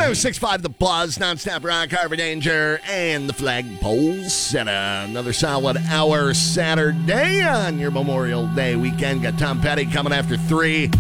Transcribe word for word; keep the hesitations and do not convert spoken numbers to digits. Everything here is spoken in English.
oh six point five The Buzz, nonstop rock, Harbor Danger, and the Flagpole Center. Another solid hour Saturday on your Memorial Day weekend. Got Tom Petty coming after three.